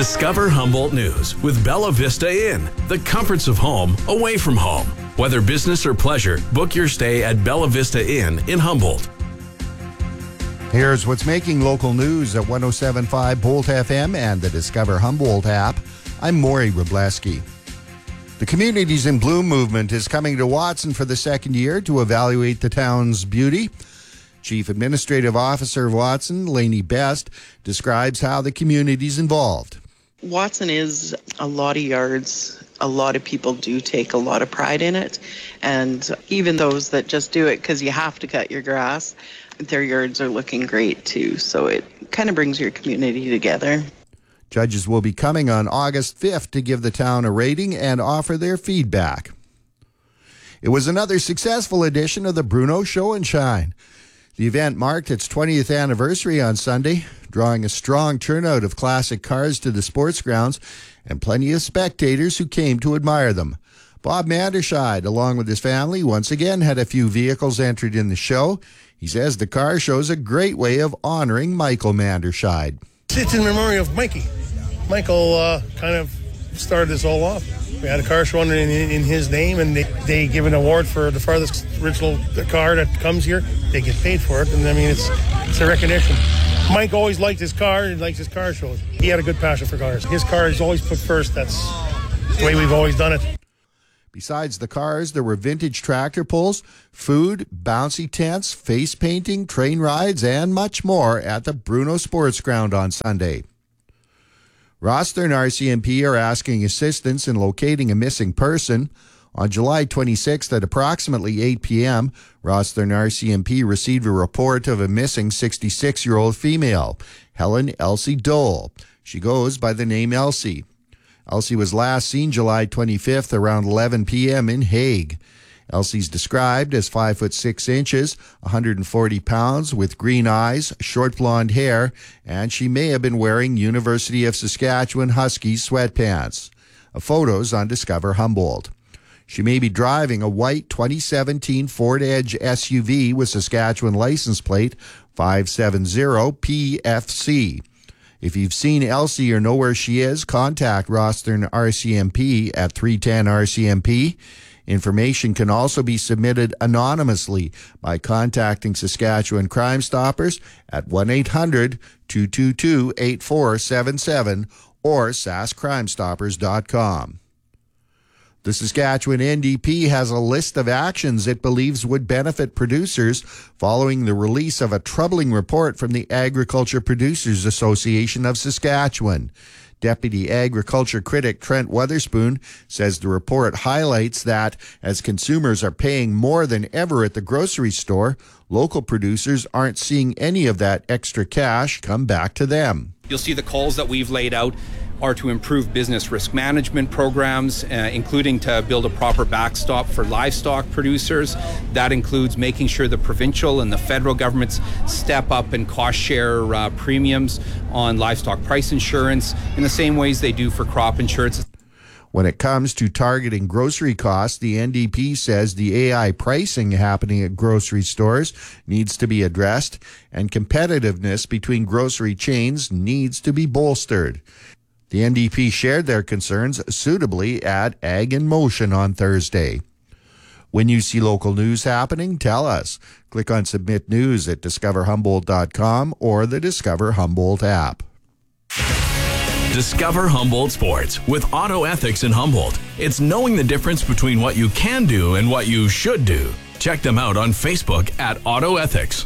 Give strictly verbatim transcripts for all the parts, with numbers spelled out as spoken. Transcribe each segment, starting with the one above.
Discover Humboldt News with Bella Vista Inn, the comforts of home away from home. Whether business or pleasure, book your stay at Bella Vista Inn in Humboldt. Here's what's making local news at one oh seven point five Bolt F M and the Discover Humboldt app. I'm Maury Wrobleski. The Communities in Bloom movement is coming to Watson for the second year to evaluate the town's beauty. Chief Administrative Officer of Watson, Lainey Best, describes how the community's involved. Watson is a lot of yards. A lot of people do take a lot of pride in it. And even those that just do it because you have to cut your grass, their yards are looking great too. So it kind of brings your community together. Judges will be coming on August fifth to give the town a rating and offer their feedback. It was another successful edition of the Bruno Show and Shine. The event marked its twentieth anniversary on Sunday, drawing a strong turnout of classic cars to the sports grounds and plenty of spectators who came to admire them. Bob Manderscheid, along with his family, once again had a few vehicles entered in the show. He says the car show's a great way of honoring Michael Manderscheid. It's in memory of Mikey. Michael uh, kind of started this all off. We had a car show in, in, in his name, and they, they give an award for the farthest original car that comes here. They get paid for it, and I mean, it's it's a recognition. Mike always liked his car and likes his car shows. He had a good passion for cars. His car is always put first. That's the way we've always done it. Besides the cars, there were vintage tractor pulls, food, bouncy tents, face painting, train rides, and much more at the Bruno Sports Ground on Sunday. Rosthern R C M P are asking assistance in locating a missing person. On July twenty-sixth at approximately eight p.m., Rosthern R C M P received a report of a missing sixty-six-year-old female, Helen Elsie Dole. She goes by the name Elsie. Elsie was last seen July twenty-fifth around eleven p.m. in Hague. Elsie's described as five foot six inches, one hundred forty pounds, with green eyes, short blonde hair, and she may have been wearing University of Saskatchewan Huskies sweatpants. A photo's on Discover Humboldt. She may be driving a white twenty seventeen Ford Edge S U V with Saskatchewan license plate five seven zero P F C. If you've seen Elsie or know where she is, contact Rosthern R C M P at three ten R C M P. Information can also be submitted anonymously by contacting Saskatchewan Crime Stoppers at one eight hundred two two two eight four seven seven or sask crime stoppers dot com. The Saskatchewan N D P has a list of actions it believes would benefit producers following the release of a troubling report from the Agriculture Producers Association of Saskatchewan. Deputy Agriculture critic Trent Weatherspoon says the report highlights that as consumers are paying more than ever at the grocery store, local producers aren't seeing any of that extra cash come back to them. You'll see the calls that we've laid out are to improve business risk management programs, uh, including to build a proper backstop for livestock producers. That includes making sure the provincial and the federal governments step up and cost share uh, premiums on livestock price insurance in the same ways they do for crop insurance. When it comes to targeting grocery costs, the N D P says the A I pricing happening at grocery stores needs to be addressed, and competitiveness between grocery chains needs to be bolstered. The N D P shared their concerns suitably at Ag in Motion on Thursday. When you see local news happening, tell us. Click on Submit News at discover humboldt dot com or the Discover Humboldt app. Discover Humboldt Sports with Auto Ethics in Humboldt. It's knowing the difference between what you can do and what you should do. Check them out on Facebook at Auto Ethics.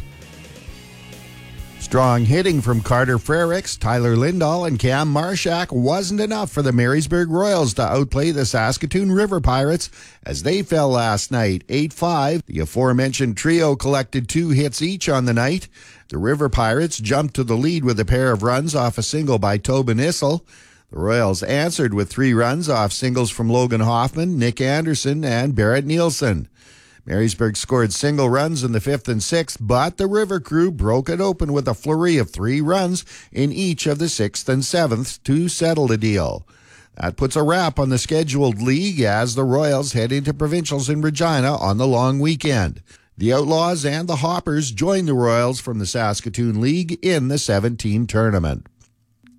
Strong hitting from Carter Frericks, Tyler Lindahl, and Cam Marshak wasn't enough for the Marysburg Royals to outplay the Saskatoon River Pirates as they fell last night eight five. The aforementioned trio collected two hits each on the night. The River Pirates jumped to the lead with a pair of runs off a single by Tobin Issel. The Royals answered with three runs off singles from Logan Hoffman, Nick Anderson, and Barrett Nielsen. Marysburg scored single runs in the fifth and sixth, but the River crew broke it open with a flurry of three runs in each of the sixth and seventh to settle the deal. That puts a wrap on the scheduled league as the Royals head into provincials in Regina on the long weekend. The Outlaws and the Hoppers join the Royals from the Saskatoon League in the seven-team tournament.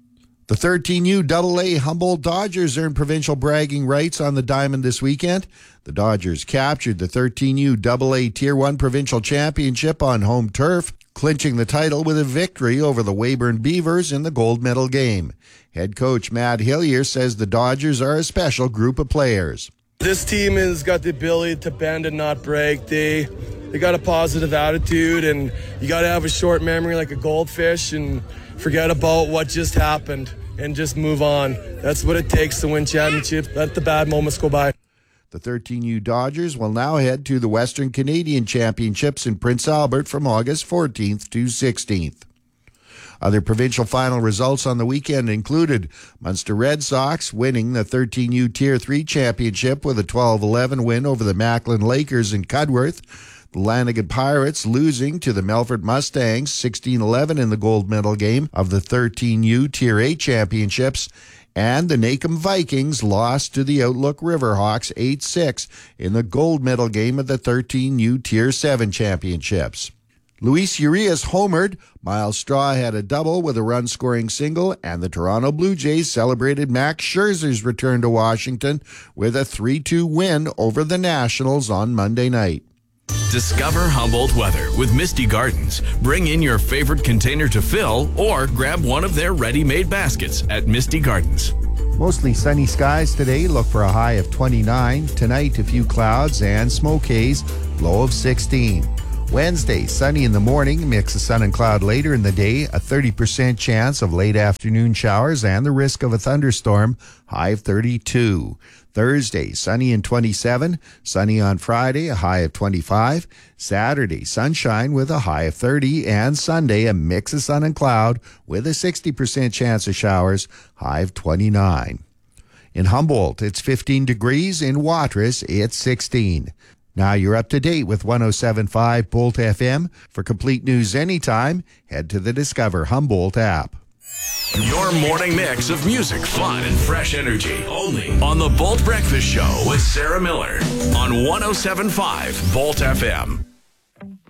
The thirteen U double A Humboldt Dodgers earned provincial bragging rights on the diamond this weekend. The Dodgers captured the thirteen U double A Tier one provincial championship on home turf, clinching the title with a victory over the Weyburn Beavers in the gold medal game. Head coach Matt Hillier says the Dodgers are a special group of players. This team has got the ability to bend and not break. They they got a positive attitude, and you got to have a short memory like a goldfish and forget about what just happened and just move on. That's what it takes to win championships. Let the bad moments go by. The thirteen U Dodgers will now head to the Western Canadian Championships in Prince Albert from August fourteenth to sixteenth. Other provincial final results on the weekend included Munster Red Sox winning the thirteen U Tier three Championship with a twelve eleven win over the Macklin Lakers in Cudworth. The Lanigan Pirates losing to the Melfort Mustangs sixteen eleven in the gold medal game of the thirteen U Tier eight Championships. And the Nacum Vikings lost to the Outlook Riverhawks eight six in the gold medal game of the thirteen U Tier seven Championships. Luis Urias homered, Miles Straw had a double with a run-scoring single, and the Toronto Blue Jays celebrated Max Scherzer's return to Washington with a three two win over the Nationals on Monday night. Discover Humboldt weather with Misty Gardens. Bring in your favorite container to fill or grab one of their ready-made baskets at Misty Gardens. Mostly sunny skies today. Look for a high of twenty-nine. Tonight, a few clouds and smoke haze, low of sixteen. Wednesday, sunny in the morning, mix of sun and cloud later in the day, a thirty percent chance of late afternoon showers and the risk of a thunderstorm, high of thirty-two. Thursday, sunny and twenty-seven. Sunny on Friday, a high of twenty-five. Saturday, sunshine with a high of thirty. And Sunday, a mix of sun and cloud with a sixty percent chance of showers, high of twenty-nine. In Humboldt, it's fifteen degrees. In Watrous, it's sixteen. Now you're up to date with one oh seven point five Bolt F M. For complete news anytime, head to the Discover Humboldt app. Your morning mix of music, fun, and fresh energy. Only on the Bolt Breakfast Show with Sarah Miller on one oh seven point five Bolt F M.